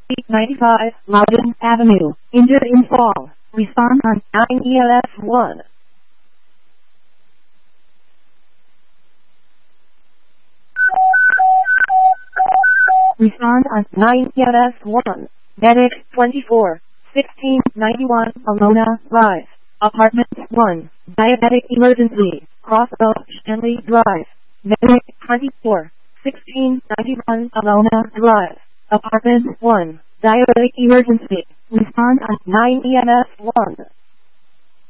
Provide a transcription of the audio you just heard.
95, Loudon Avenue, injured in fall. Respond on 9 ELS 1. Respond on 9 ELS 1. Medic 24, 1691, Alona Drive. Apartment 1, diabetic emergency, Cross Oak Stanley Drive. Medic 24, 1691, Alona Drive. Apartment 1, diabetic emergency. Respond on 9 EMS 1.